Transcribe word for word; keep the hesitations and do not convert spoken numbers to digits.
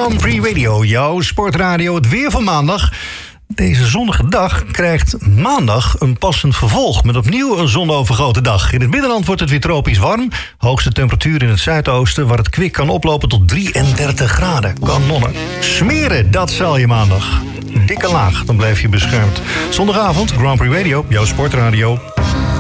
Grand Prix Radio, jouw sportradio. Het weer van maandag. Deze zonnige dag krijgt maandag een passend vervolg... met opnieuw een zonovergoten dag. In het Middenland wordt het weer tropisch warm. Hoogste temperatuur in het zuidoosten... waar het kwik kan oplopen tot drieëndertig graden. Kanonnen. Smeren, dat zal je maandag. Dikke laag, dan blijf je beschermd. Zondagavond, Grand Prix Radio, jouw sportradio.